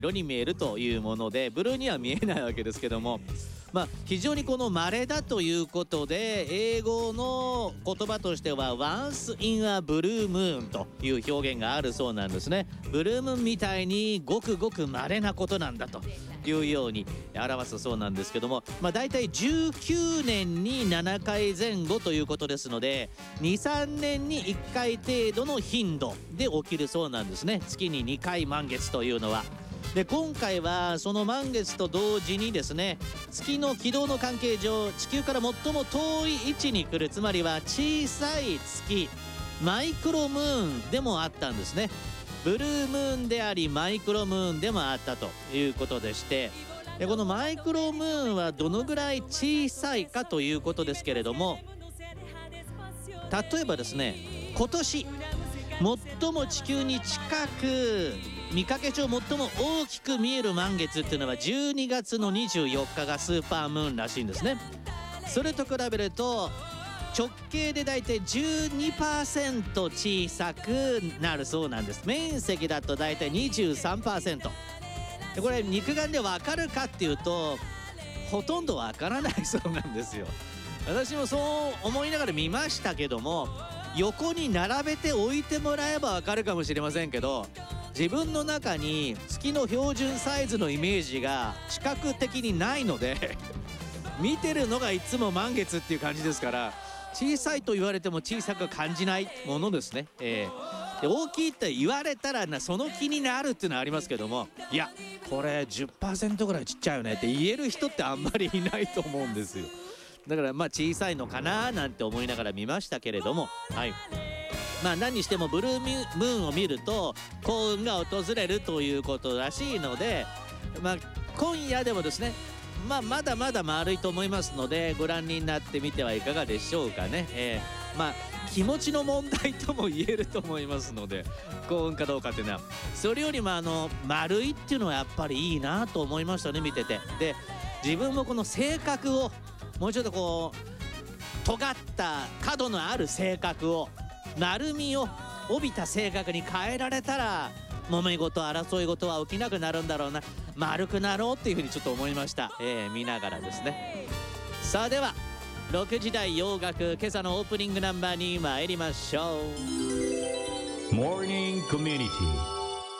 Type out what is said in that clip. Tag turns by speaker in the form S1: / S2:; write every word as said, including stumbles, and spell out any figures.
S1: 色に見えるというもので、ブルーには見えないわけですけども、まあ非常にこの稀だということで、英語の言葉としては Once in a blue moon という表現があるそうなんですね。ブルームーンみたいにごくごく稀なことなんだというように表すそうなんですけども、まあ大体じゅうきゅうねんにななかいぜん後ということですので、にさんねんにいっかい程度の頻度で起きるそうなんですね。月ににかい満月というのは。で今回はその満月と同時にですね、月の軌道の関係上、地球から最も遠い位置に来る、つまりは小さい月、マイクロムーンでもあったんですね。ブルームーンでありマイクロムーンでもあったということでして、でこのマイクロムーンはどのぐらい小さいかということですけれども、例えばですね、今年最も地球に近く見かけ上最も大きく見える満月っていうのはじゅうにがつのにじゅうよっかがスーパームーンらしいんですね。それと比べると直径でだいたい じゅうにパーセント 小さくなるそうなんです。面積だとだいたい にじゅうさんパーセント で、これ肉眼でわかるかっていうとほとんどわからないそうなんですよ。私もそう思いながら見ましたけども、横に並べて置いてもらえばわかるかもしれませんけど、自分の中に月の標準サイズのイメージが視覚的にないので見てるのがいつも満月っていう感じですから、小さいと言われても小さく感じないものですね。えー、で大きいって言われたらなその気になるっていうのはありますけども、いやこれ じゅっパーセント ぐらいちっちゃいよねって言える人ってあんまりいないと思うんですよ。だからまあ小さいのかななんて思いながら見ましたけれども、はい、まあ何にしてもブルームーンを見ると幸運が訪れるということらしいので、まあ今夜でもですね、まあまだまだ丸いと思いますので、ご覧になってみてはいかがでしょうかね。えー、まあ気持ちの問題とも言えると思いますので、幸運かどうかっていうのは。それよりもあの丸いっていうのはやっぱりいいなと思いましたね、見てて。で自分もこの性格をもうちょっとこう尖った角のある性格を、丸みを帯びた性格に変えられたら揉め事争い事は起きなくなるんだろうな、丸くなろうっていうふうにちょっと思いました。えー、見ながらですね。さあではろくじ台洋楽、今朝のオープニングナンバーに参りましょう。
S2: モーニングコミュニティ